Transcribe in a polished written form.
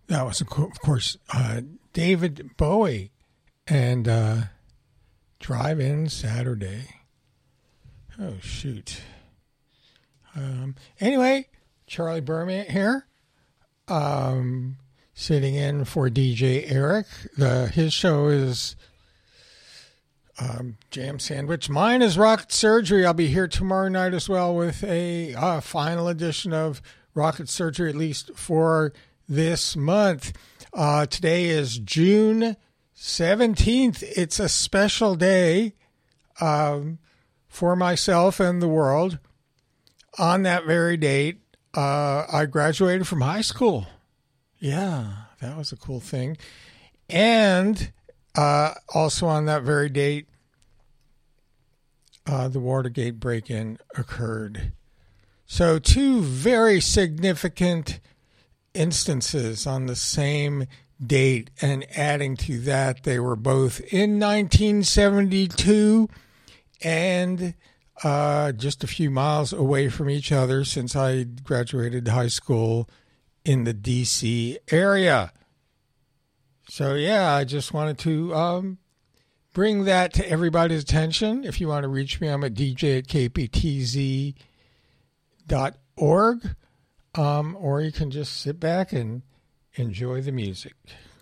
That was, of course, David Bowie and Drive-In Saturday. Oh, shoot. Anyway, Charlie Berman here, sitting in for DJ Eric. His show is Jam Sandwich. Mine is Rocket Surgery. I'll be here tomorrow night as well with a final edition of Rocket Surgery, at least for this month. Today is June 17th. It's a special day for myself and the world. On that very date, I graduated from high school. Yeah, that was a cool thing. And also on that very date, the Watergate break-in occurred. So two very significant instances on the same date, and adding to that, they were both in 1972 and just a few miles away from each other, since I graduated high school in the D.C. area. So, yeah, I just wanted to bring that to everybody's attention. If you want to reach me, I'm at dj@kptz.org, or you can just sit back and enjoy the music.